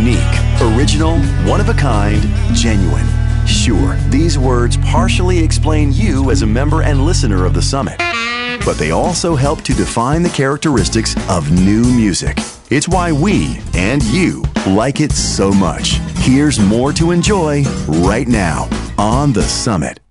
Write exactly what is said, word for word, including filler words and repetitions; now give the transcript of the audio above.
unique, original, one of a kind, genuine. Sure, these words partially explain you as a member and listener of the Summit, but they also help to define the characteristics of new music. It's why we and you like it so much. Here's more to enjoy right now on the Summit.